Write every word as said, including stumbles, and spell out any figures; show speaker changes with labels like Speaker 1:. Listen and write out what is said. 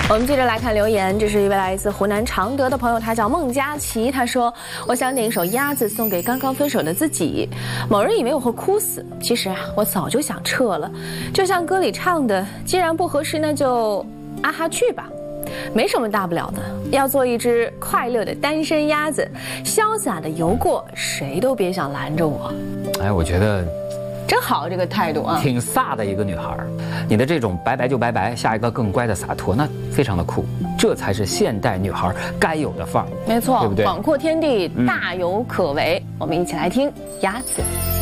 Speaker 1: 我们接着来看留言，这是一位来自湖南常德的朋友，他叫孟佳琪，他说：“我想点一首《鸭子》送给刚刚分手的自己。某人以为我会哭死，其实啊，我早就想撤了。就像歌里唱的，既然不合适，那就啊哈去吧。”没什么大不了的，要做一只快乐的单身鸭子，潇洒的游过，谁都别想拦着我。
Speaker 2: 哎，我觉得
Speaker 1: 真好，这个态度啊，
Speaker 2: 挺飒的一个女孩。你的这种拜拜就拜拜，下一个更乖的洒脱，那非常的酷，这才是现代女孩该有的范儿。
Speaker 1: 没错，
Speaker 2: 对不对？
Speaker 1: 广阔天地，大有可为。嗯、我们一起来听《鸭子》。